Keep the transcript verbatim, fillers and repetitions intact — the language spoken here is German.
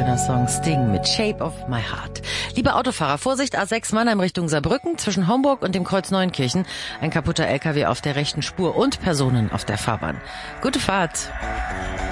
schöner Song, Sting mit Shape of My Heart. Liebe Autofahrer, Vorsicht, A sechs Mannheim Richtung Saarbrücken, zwischen Homburg und dem Kreuz Neunkirchen. Ein kaputter L K W auf der rechten Spur und Personen auf der Fahrbahn. Gute Fahrt.